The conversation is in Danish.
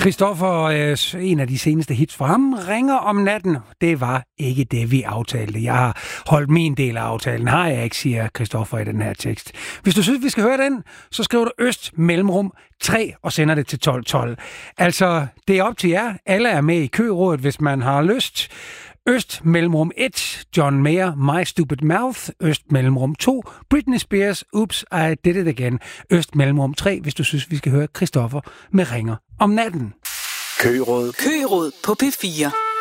Christoffer, en af de seneste hits for ham, Ringer om natten. Det var ikke det, vi aftalte. Jeg har holdt min del af aftalen. Har jeg ikke, siger Christoffer i den her tekst. Hvis du synes, vi skal høre den, så skriver du Øst mellemrum 3 og sender det til 1212. Altså, det er op til jer. Alle er med i kørådet, hvis man har lyst. Øst mellemrum 1, John Mayer, My Stupid Mouth. Øst mellemrum 2, Britney Spears, Oops, I Did It Again. Øst mellemrum 3, hvis du synes, vi skal høre Christoffer med Ringer om natten. Køråd på P4.